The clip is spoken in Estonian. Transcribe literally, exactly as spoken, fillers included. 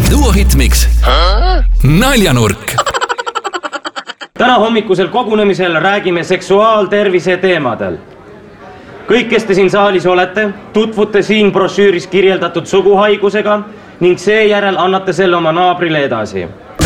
Duo Hitmix Naljanurk. Täna hommikusel kogunemisel räägime seksuaaltervise teemadel. Kõik, kes te siin saalis olete, tutvute siin brošüüris kirjeldatud suguhaigusega ning seejärel annate selle oma naabrile edasi.